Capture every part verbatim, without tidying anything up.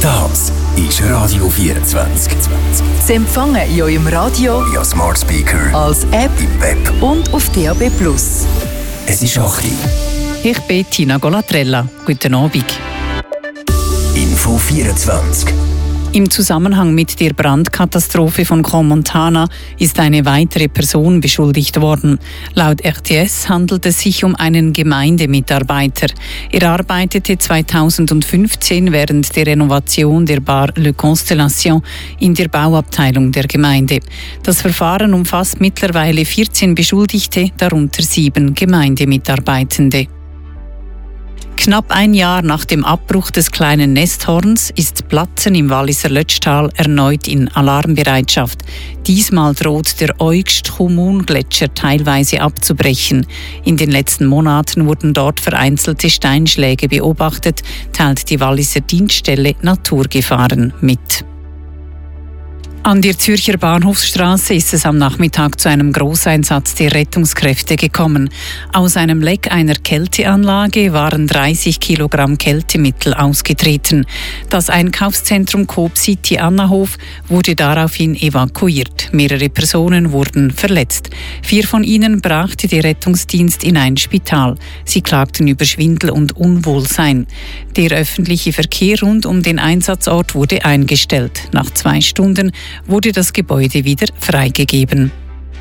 Das ist Radio vierundzwanzig. Sie empfangen in eurem Radio, via Smart Speaker, als App im Web und auf D A B plus. Es ist acht Uhr. Ich bin Tina Golatrella. Guten Abend. Info vierundzwanzig. Im Zusammenhang mit der Brandkatastrophe von Crans-Montana ist eine weitere Person beschuldigt worden. Laut R T S handelt es sich um einen Gemeindemitarbeiter. Er arbeitete zweitausendfünfzehn während der Renovation der Bar Le Constellation in der Bauabteilung der Gemeinde. Das Verfahren umfasst mittlerweile vierzehn Beschuldigte, darunter sieben Gemeindemitarbeitende. Knapp ein Jahr nach dem Abbruch des kleinen Nesthorns ist Platzen im Walliser Lötschtal erneut in Alarmbereitschaft. Diesmal droht der Eugst-Chummun-Gletscher teilweise abzubrechen. In den letzten Monaten wurden dort vereinzelte Steinschläge beobachtet, teilt die Walliser Dienststelle Naturgefahren mit. An der Zürcher Bahnhofsstraße ist es am Nachmittag zu einem Grosseinsatz der Rettungskräfte gekommen. Aus einem Leck einer Kälteanlage waren dreißig Kilogramm Kältemittel ausgetreten. Das Einkaufszentrum Coop City Annahof wurde daraufhin evakuiert. Mehrere Personen wurden verletzt. Vier von ihnen brachte der Rettungsdienst in ein Spital. Sie klagten über Schwindel und Unwohlsein. Der öffentliche Verkehr rund um den Einsatzort wurde eingestellt. Nach zwei Stunden wurde das Gebäude wieder freigegeben.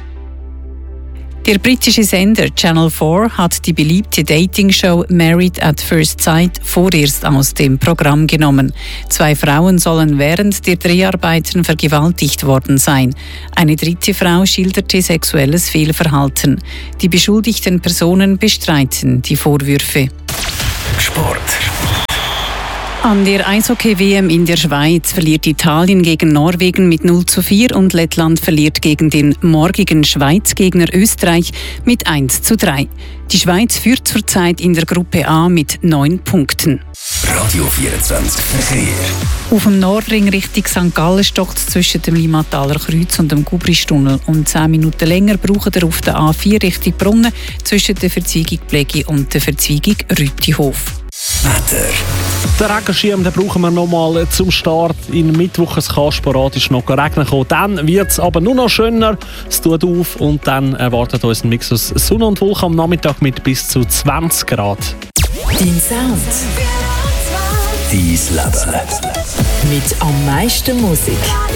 Der britische Sender Channel vier hat die beliebte Dating-Show Married at First Sight vorerst aus dem Programm genommen. Zwei Frauen sollen während der Dreharbeiten vergewaltigt worden sein. Eine dritte Frau schilderte sexuelles Fehlverhalten. Die beschuldigten Personen bestreiten die Vorwürfe. Sport. An der Eishockey-W M in der Schweiz verliert Italien gegen Norwegen mit null zu vier und Lettland verliert gegen den morgigen Schweiz-Gegner Österreich mit eins zu drei. Die Schweiz führt zurzeit in der Gruppe A mit neun Punkten. Radio vierundzwanzig Verkehr. Auf dem Nordring Richtung Sankt Gallen stockt es zwischen dem Limataler Kreuz und dem Gubristunnel. Und zehn Minuten länger braucht er auf der A vier Richtung Brunnen zwischen der Verzweigung Plegi und der Verzweigung Rütihof. Wetter. Den Regenschirm den brauchen wir noch mal zum Start. In Mittwoch es kann sporadisch noch regnen kommen. Dann wird es aber nur noch schöner. Es tut auf und dann erwartet uns ein Mix aus Sonne und Wolken am Nachmittag mit bis zu zwanzig Grad. Dein Sound. Dein Leben. Mit am meisten Musik.